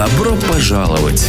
Добро пожаловать!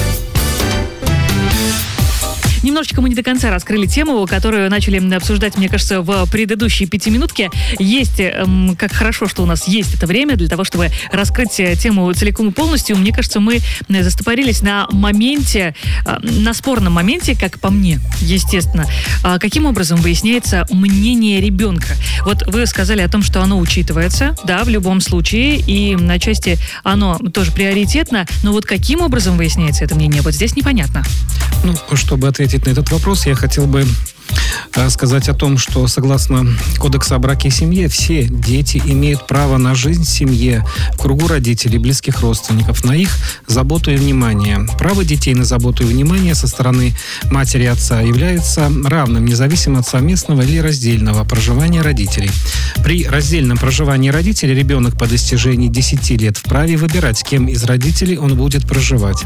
Немножечко мы не до конца раскрыли тему, которую начали обсуждать, мне кажется, в предыдущей 5-минутке. Есть, как хорошо, что у нас есть это время для того, чтобы раскрыть тему целиком и полностью. Мне кажется, мы застопорились на моменте, на спорном моменте, как по мне, естественно. Каким образом выясняется мнение ребенка? Вот вы сказали о том, что оно учитывается, да, в любом случае, и на части оно тоже приоритетно, но вот каким образом выясняется это мнение, вот здесь непонятно. Чтобы ответить на этот вопрос, я хотел бы сказать о том, что согласно Кодексу о браке и семье, все дети имеют право на жизнь в семье, в кругу родителей, близких родственников, на их заботу и внимание. Право детей на заботу и внимание со стороны матери и отца является равным, независимо от совместного или раздельного проживания родителей. При раздельном проживании родителей ребенок по достижении 10 лет вправе выбирать, с кем из родителей он будет проживать.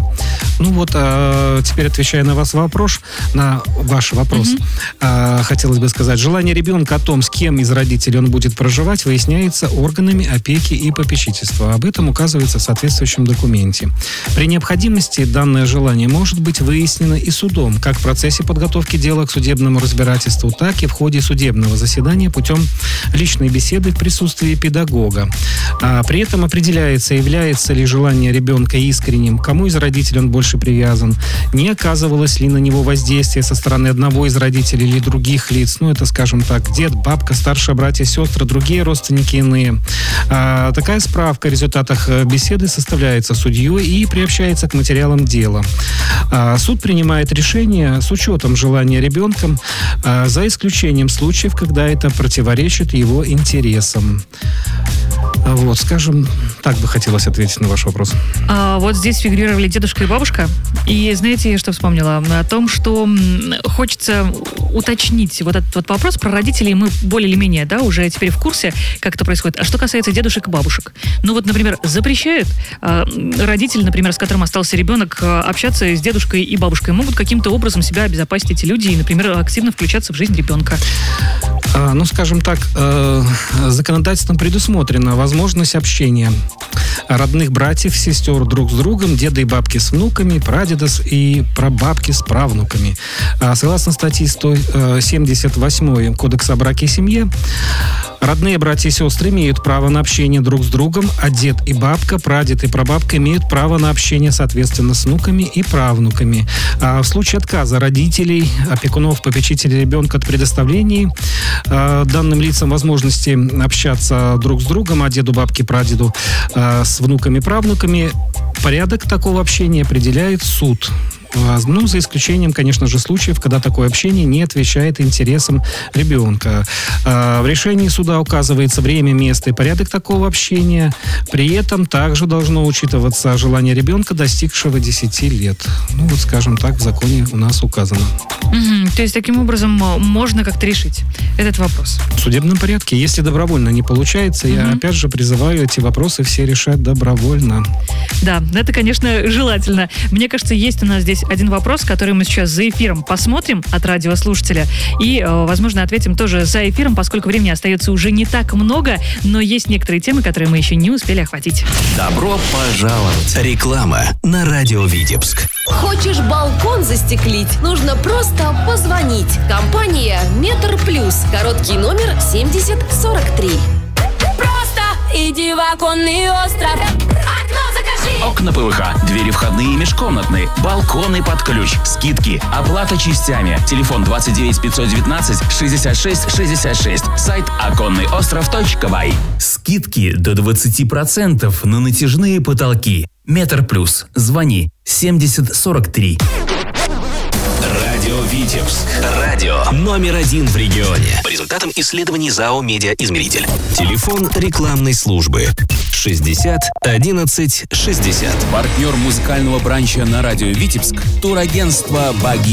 Теперь отвечая на ваш вопрос, хотелось бы сказать, желание ребенка о том, с кем из родителей он будет проживать, выясняется органами опеки и попечительства. Об этом указывается в соответствующем документе. При необходимости данное желание может быть выяснено и судом, как в процессе подготовки дела к судебному разбирательству, так и в ходе судебного заседания путем личной беседы в присутствии педагога. При этом определяется, является ли желание ребенка искренним, к кому из родителей он больше привязан, не оказывалось ли на него воздействие со стороны одного из родителей или других лиц, это, скажем так, дед, бабка, старшие братья, сестры, другие родственники иные. Такая справка о результатах беседы составляется судьей и приобщается к материалам дела. Суд принимает решение с учетом желания ребенка, за исключением случаев, когда это противоречит его интересам. Скажем, так бы хотелось ответить на ваш вопрос. Вот здесь фигурировали дедушка и бабушка. И знаете, что вспомнила? О том, что хочется уточнить вот этот вопрос про родителей. Мы более или менее, уже теперь в курсе, как это происходит. А что касается дедушек и бабушек? Например, запрещают родители, например, с которым остался ребенок, общаться с дедушкой и бабушкой. Могут каким-то образом себя обезопасить эти люди и, например, активно включаться в жизнь ребенка? Скажем так, законодательством предусмотрена возможность общения родных братьев, сестер друг с другом, деда и бабки с внуками, прадеда и прабабки с правнуками. Согласно статье 178 Кодекса о браке и семье, родные братья и сестры имеют право на общение друг с другом, а дед и бабка, прадед и прабабка имеют право на общение, соответственно, с внуками и правнуками. В случае отказа родителей, опекунов, попечителей ребенка от предоставления данным лицам возможности общаться друг с другом, а деду, бабке, прадеду с внуками и правнуками, порядок такого общения определяет суд. За исключением, конечно же, случаев, когда такое общение не отвечает интересам ребенка. В решении суда указывается время, место и порядок такого общения. При этом также должно учитываться желание ребенка, достигшего 10 лет. Скажем так, в законе у нас указано. То есть, таким образом, можно как-то решить этот вопрос? В судебном порядке. Если добровольно не получается, я опять же призываю эти вопросы все решать добровольно. Да, это, конечно, желательно. Мне кажется, есть у нас здесь один вопрос, который мы сейчас за эфиром посмотрим от радиослушателя и, возможно, ответим тоже за эфиром, поскольку времени остается уже не так много, но есть некоторые темы, которые мы еще не успели охватить. Добро пожаловать! Реклама на радио Витебск. Хочешь балкон застеклить? Нужно просто позвонить. Компания «Метр Плюс». Короткий номер 7043. Просто иди в оконный остров. Окно закажи. Окна ПВХ, двери входные и межкомнатные, балконы под ключ, скидки, оплата частями. Телефон 29 519 66 66. Сайт оконныйостров.бай. Скидки до 20% на натяжные потолки. Метр Плюс. Звони 7043. Радио Витебск. Радио номер 1 в регионе. По результатам исследований ЗАО «Медиаизмеритель». Телефон рекламной службы 60 11 60. Партнер музыкального бранча на радио Витебск. Турагентство «Баги».